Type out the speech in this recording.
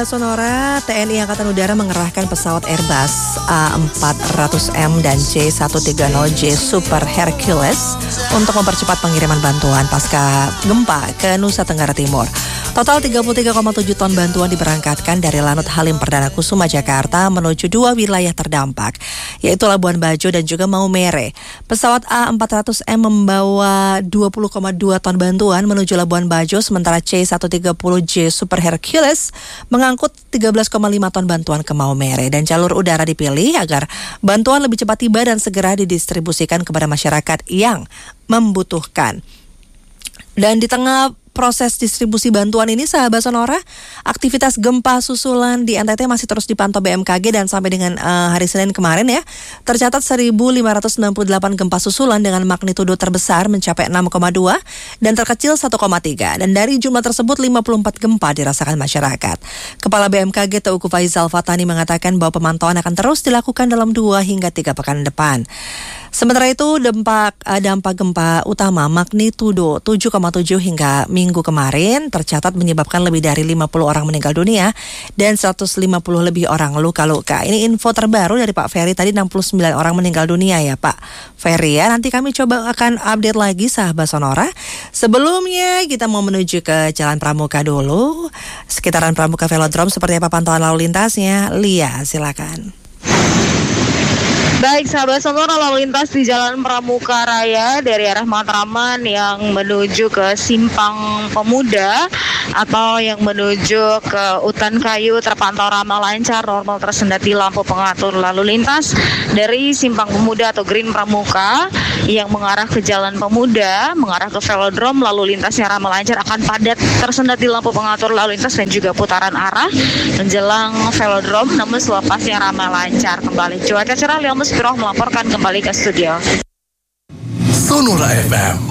Sonora, TNI Angkatan Udara mengerahkan pesawat Airbus A400M dan C130J Super Hercules untuk mempercepat pengiriman bantuan pasca gempa ke Nusa Tenggara Timur. Total 33,7 ton bantuan diberangkatkan dari Lanut Halim Perdana Kusuma Jakarta menuju dua wilayah terdampak, yaitu Labuan Bajo dan juga Maumere. Pesawat A400M membawa 20,2 ton bantuan menuju Labuan Bajo, sementara C130J Super Hercules mengangkut 13,5 ton bantuan ke Maumere, dan jalur udara dipilih agar bantuan lebih cepat tiba dan segera didistribusikan kepada masyarakat yang membutuhkan. Dan di tengah proses distribusi bantuan ini, sahabat Sonora, aktivitas gempa susulan di NTT masih terus dipantau BMKG, dan sampai dengan hari Senin kemarin ya, tercatat 1.568 gempa susulan dengan magnitudo terbesar mencapai 6,2 dan terkecil 1,3. Dan dari jumlah tersebut 54 gempa dirasakan masyarakat. Kepala BMKG Teuku Faizal Fatani mengatakan bahwa pemantauan akan terus dilakukan dalam 2 hingga 3 pekan depan. Sementara itu, dampak gempa utama magnitudo 7,7 hingga minggu kemarin tercatat menyebabkan lebih dari 50 orang meninggal dunia dan 150 lebih orang luka-luka. Ini info terbaru dari Pak Ferry, tadi 69 orang meninggal dunia ya Pak Ferry ya. Nanti kami coba akan update lagi sahabat Sonora. Sebelumnya kita mau menuju ke Jalan Pramuka dulu. Sekitaran Pramuka Velodrome seperti apa pantauan lalu lintasnya? Lia, silakan. Baik sahabat Sonora, lalu lintas di Jalan Pramuka Raya dari arah Matraman yang menuju ke Simpang Pemuda atau yang menuju ke Utan Kayu terpantau ramai lancar, normal tersendati lampu pengatur lalu lintas. Dari Simpang Pemuda atau Green Pramuka yang mengarah ke Jalan Pemuda, mengarah ke Velodrome, lalu lintasnya ramai lancar, akan padat tersendati lampu pengatur lalu lintas dan juga putaran arah menjelang Velodrome, namun selepasnya ramai lancar kembali. Cuaca cerah, Liamus Piroh melaporkan kembali ke studio. Sonora FM.